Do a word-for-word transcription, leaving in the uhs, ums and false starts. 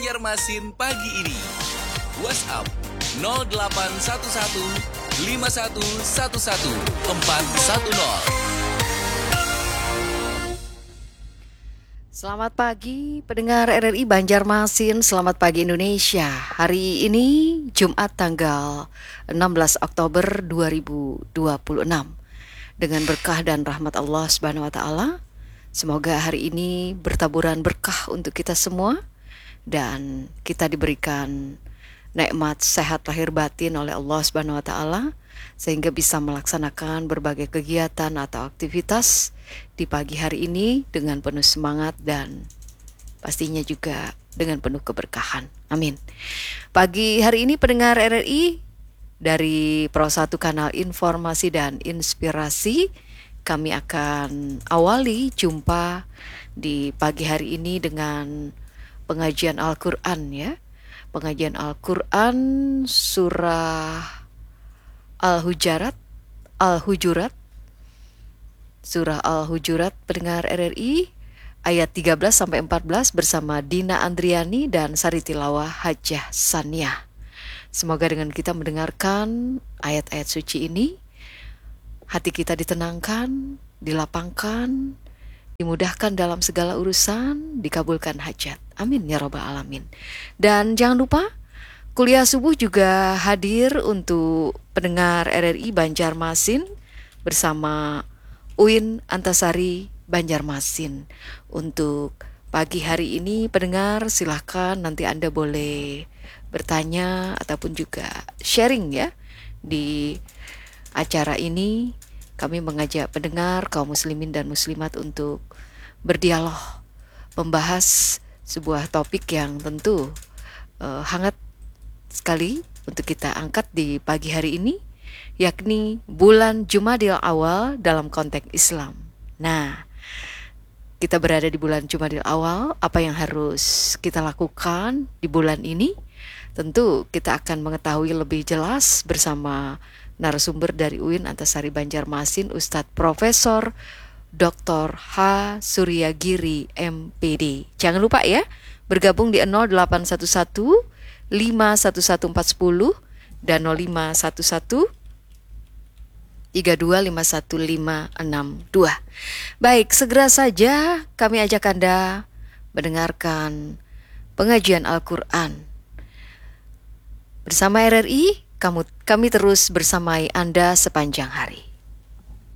Banjarmasin pagi ini. WhatsApp nol delapan satu satu lima satu satu satu empat satu nol. Selamat pagi pendengar R R I Banjarmasin, selamat pagi Indonesia. Hari ini Jumat tanggal enam belas Oktober dua ribu dua puluh enam. Dengan berkah dan rahmat Allah Subhanahu wa taala, semoga hari ini bertaburan berkah untuk kita semua dan kita diberikan nikmat sehat lahir batin oleh Allah Subhanahu wa taala sehingga bisa melaksanakan berbagai kegiatan atau aktivitas di pagi hari ini dengan penuh semangat dan pastinya juga dengan penuh keberkahan. Amin. Pagi hari ini pendengar R R I dari Pro satu Kanal Informasi dan Inspirasi, kami akan awali jumpa di pagi hari ini dengan pengajian Al-Quran ya. Pengajian Al-Quran surah Al-Hujurat, Al-Hujurat, surah Al-Hujurat pendengar R R I ayat tiga belas sampai empat belas bersama Dina Andriani dan Sari Tilawah Hajah Saniah. Semoga dengan kita mendengarkan ayat-ayat suci ini, hati kita ditenangkan, dilapangkan, dimudahkan dalam segala urusan, dikabulkan hajat. Amin ya rabbal alamin. Dan jangan lupa kuliah subuh juga hadir untuk pendengar R R I Banjarmasin bersama U I N Antasari Banjarmasin. Untuk pagi hari ini pendengar silahkan nanti Anda boleh bertanya ataupun juga sharing ya di acara ini. Kami mengajak pendengar kaum muslimin dan muslimat untuk berdialog, membahas sebuah topik yang tentu uh, hangat sekali untuk kita angkat di pagi hari ini, yakni bulan Jumadil Awal dalam konteks Islam. Nah, kita berada di bulan Jumadil Awal, apa yang harus kita lakukan di bulan ini? Tentu kita akan mengetahui lebih jelas bersama narasumber dari U I N Antasari Banjarmasin, Ustadz Profesor Doktor H. Suryagiri M Pd. Jangan lupa ya, bergabung di nol delapan satu satu lima satu satu empat satu nol dan nol lima satu satu tiga dua lima satu lima enam dua. Baik, segera saja kami ajak Anda mendengarkan pengajian Al-Quran. Bersama R R I, kamu, kami terus bersamai Anda sepanjang hari.